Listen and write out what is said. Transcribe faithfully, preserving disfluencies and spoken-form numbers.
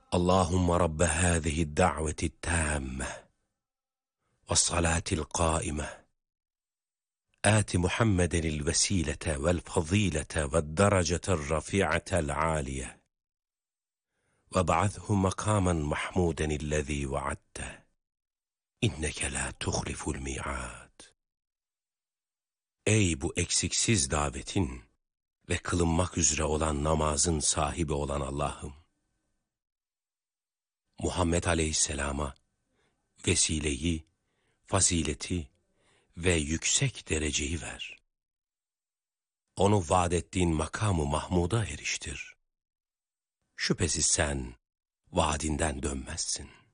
اللهم رب هذه الدعوة التامة والصلاة القائمة آت محمدا الوسيلة والفضيلة والدرجة الرفيعة العالية وابعثه مقاما محمودا الذي وعدته إنك لا تخلف الميعاد. Ey bu eksiksiz davetin ve kılınmak üzere olan namazın sahibi olan Allah'ım, Muhammed Aleyhisselam'a vesileyi, fazileti ve yüksek dereceyi ver. Onu vaad ettiğin makamı Mahmud'a eriştir. Şüphesiz sen vaadinden dönmezsin.